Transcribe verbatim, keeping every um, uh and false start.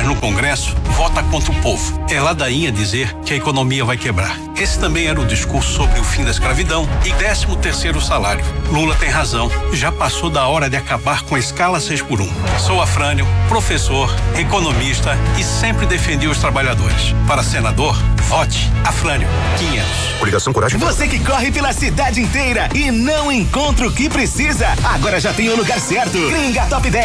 mas no Congresso vota contra o povo. É ladainha dizer que a economia vai quebrar. Esse também era o discurso sobre o fim da escravidão e décimo terceiro salário. Lula tem razão, já passou da hora de acabar com a escala seis por um. Sou Afrânio, professor, economista e sempre defendi os trabalhadores. Para senador, vote Afrânio, quinhentos. Coligação Coragem. Você que corre pela cidade inteira e não encontra o que precisa, agora já tem o lugar certo. Gringa Top dez.